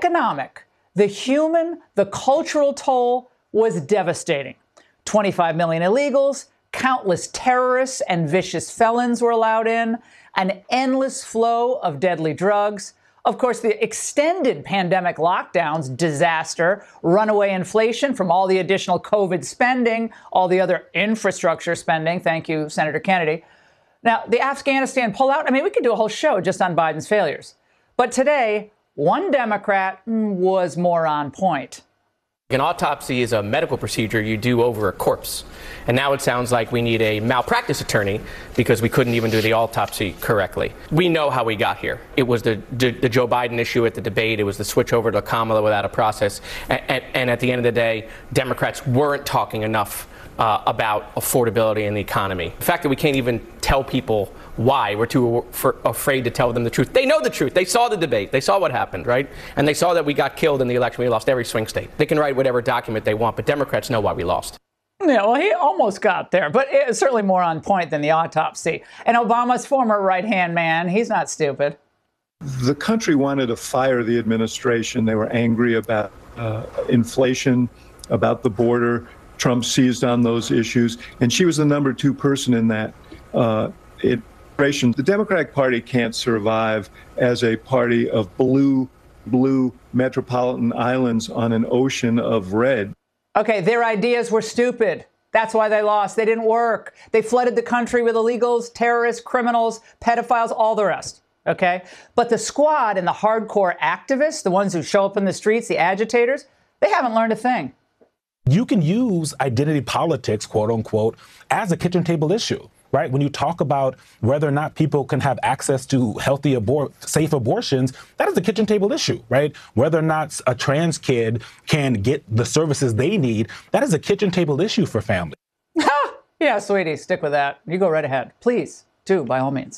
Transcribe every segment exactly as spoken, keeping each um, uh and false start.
economic, the human, the cultural toll was devastating. twenty-five million illegals, countless terrorists and vicious felons were allowed in, an endless flow of deadly drugs. Of course, the extended pandemic lockdowns, disaster, runaway inflation from all the additional COVID spending, all the other infrastructure spending. Thank you, Senator Kennedy. Now, the Afghanistan pullout, I mean, we could do a whole show just on Biden's failures. But today, one Democrat was more on point. An autopsy is a medical procedure you do over a corpse. And now it sounds like we need a malpractice attorney because we couldn't even do the autopsy correctly. We know how we got here. It was the, the, the Joe Biden issue at the debate. It was the switch over to Kamala without a process. And, and, and at the end of the day, Democrats weren't talking enough uh, about affordability in the economy. The fact that we can't even tell people why we're too for, afraid to tell them the truth. They know the truth. They saw the debate. They saw what happened, right? And they saw that we got killed in the election. We lost every swing state. They can write whatever document they want, but Democrats know why we lost. Yeah, well, he almost got there, but it's certainly more on point than the autopsy. And Obama's former right-hand man, he's not stupid. The country wanted to fire the administration. They were angry about uh, inflation, about the border. Trump seized on those issues, and she was the number two person in that uh, it. The Democratic Party can't survive as a party of blue, blue metropolitan islands on an ocean of red. Okay, their ideas were stupid. That's why they lost. They didn't work. They flooded the country with illegals, terrorists, criminals, pedophiles, all the rest. Okay? But the squad and the hardcore activists, the ones who show up in the streets, the agitators, they haven't learned a thing. You can use identity politics, quote unquote, as a kitchen table issue. Right? When you talk about whether or not people can have access to healthy, abor- safe abortions, that is a kitchen table issue, right? Whether or not a trans kid can get the services they need, that is a kitchen table issue for families. Yeah, sweetie, stick with that. You go right ahead. Please, do, by all means.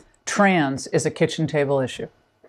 Trans is a kitchen table issue.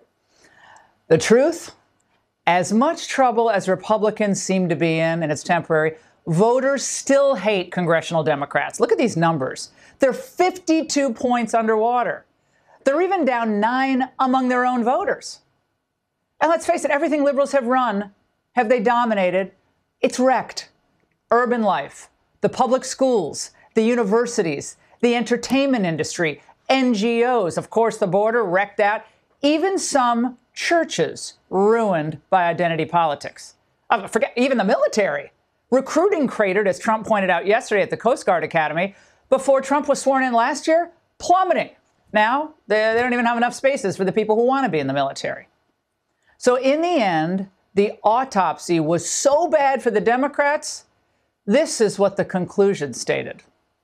The truth, as much trouble as Republicans seem to be in, and it's temporary, voters still hate congressional Democrats. Look at these numbers. They're fifty-two points underwater. They're even down nine among their own voters. And let's face it, everything liberals have run, have they dominated? It's wrecked. Urban life, the public schools, the universities, the entertainment industry, N G Os, of course, the border wrecked that. Even some churches ruined by identity politics. Uh, forget even the military. Recruiting cratered, as Trump pointed out yesterday at the Coast Guard Academy. Before Trump was sworn in last year, plummeting. Now, they, they don't even have enough spaces for the people who want to be in the military. So in the end, the autopsy was so bad for the Democrats, this is what the conclusion stated.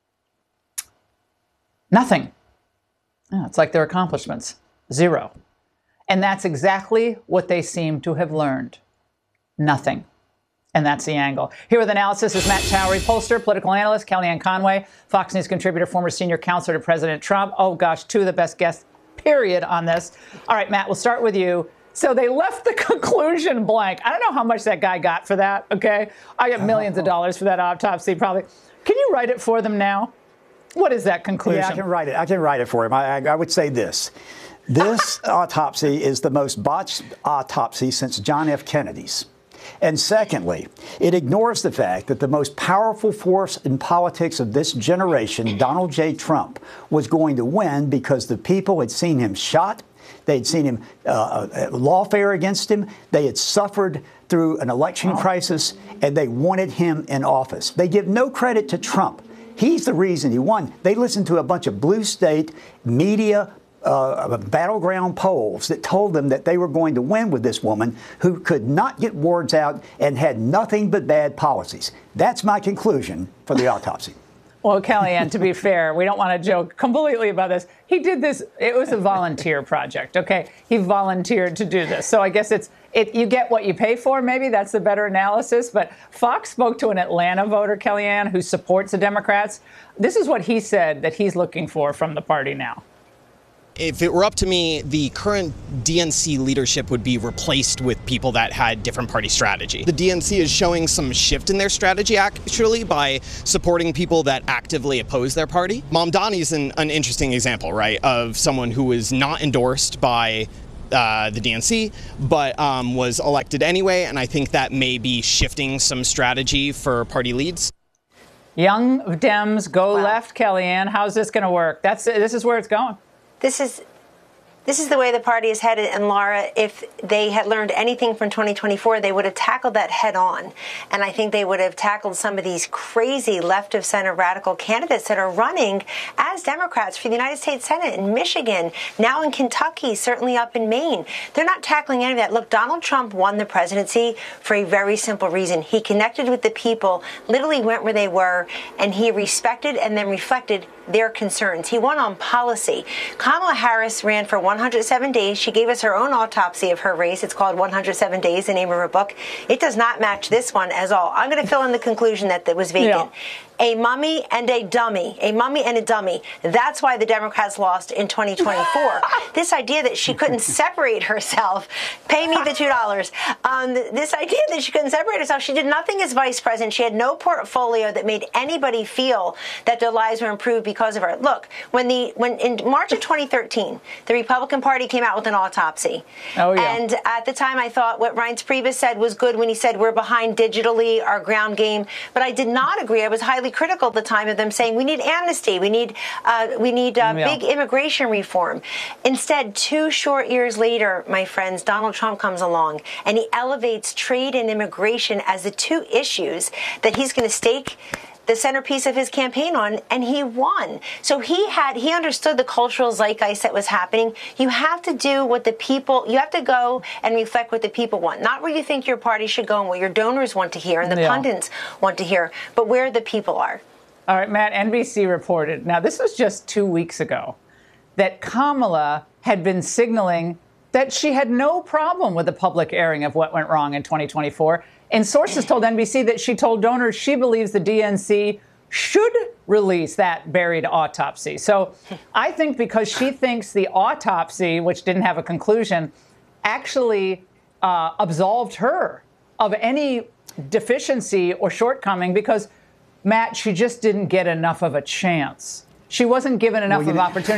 Nothing. Oh, it's like their accomplishments. Zero. And that's exactly what they seem to have learned. Nothing. And that's the angle. Here with analysis is Matt Towery, pollster, political analyst, Kellyanne Conway, Fox News contributor, former senior counselor to President Trump. Oh, gosh, two of the best guests, period, on this. All right, Matt, we'll start with you. So they left the conclusion blank. I don't know how much that guy got for that, okay? I got millions of dollars for that autopsy, probably. Can you write it for them now? What is that conclusion? Yeah, I can write it. I can write it for him. I, I, I would say this. This autopsy is the most botched autopsy since John F. Kennedy's. And secondly, it ignores the fact that the most powerful force in politics of this generation, Donald J. Trump, was going to win because the people had seen him shot. They'd seen him uh, lawfare against him. They had suffered through an election crisis, and they wanted him in office. They give no credit to Trump. He's the reason he won. They listened to a bunch of blue state media Uh, battleground polls that told them that they were going to win with this woman who could not get words out and had nothing but bad policies. That's my conclusion for the autopsy. Well, Kellyanne, to be fair, we don't want to joke completely about this. He did this. It was a volunteer project. OK, he volunteered to do this. So I guess it's it. You get what you pay for. Maybe that's the better analysis. But Fox spoke to an Atlanta voter, Kellyanne, who supports the Democrats. This is what he said that he's looking for from the party now. If it were up to me, the current D N C leadership would be replaced with people that had different party strategy. The D N C is showing some shift in their strategy, actually, by supporting people that actively oppose their party. Mamdani's an, an interesting example, right, of someone who was not endorsed by uh, the D N C, but um, was elected anyway, and I think that may be shifting some strategy for party leads. Young Dems go Wow. left, Kellyanne. How's this going to work? That's this is where it's going. This is this is the way the party is headed. And Laura, if they had learned anything from twenty twenty-four, they would have tackled that head on. And I think they would have tackled some of these crazy left of center radical candidates that are running as Democrats for the United States Senate in Michigan, now in Kentucky, certainly up in Maine. They're not tackling any of that. Look, Donald Trump won the presidency for a very simple reason. He connected with the people, literally went where they were, and he respected and then reflected their concerns. He won on policy. Kamala Harris ran for one hundred seven days. She gave us her own autopsy of her race. It's called one hundred seven days, the name of her book. It does not match this one at all. I'm going to fill in the conclusion that it was vacant. Yeah. A mummy and a dummy. A mummy and a dummy. That's why the Democrats lost in twenty twenty-four. This idea that she couldn't separate herself, pay me the two dollars. Um, this idea that she couldn't separate herself, she did nothing as vice president. She had no portfolio that made anybody feel that their lives were improved because of her. Look, when the when in March of twenty thirteen, the Republican Party came out with an autopsy. Oh, yeah. And at the time, I thought what Reince Priebus said was good when he said we're behind digitally, our ground game. But I did not agree. I was highly critical at the time of them saying we need amnesty, we need uh, we need uh, Yeah. big immigration reform. Instead, two short years later, my friends, Donald Trump comes along and he elevates trade and immigration as the two issues that he's going to stake the centerpiece of his campaign on, and he won. So he had he understood the cultural zeitgeist that was happening. You have to do what the people, you have to go and reflect what the people want, not where you think your party should go and what your donors want to hear and the Yeah. pundits want to hear, but where the people are. All right, Matt, N B C reported, now this was just two weeks ago, that Kamala had been signaling that she had no problem with the public airing of what went wrong in twenty twenty-four. And sources told N B C that she told donors she believes the D N C should release that buried autopsy. So I think because she thinks the autopsy, which didn't have a conclusion, actually uh, absolved her of any deficiency or shortcoming because, Matt, she just didn't get enough of a chance. She wasn't given enough Well, you of know- opportunity.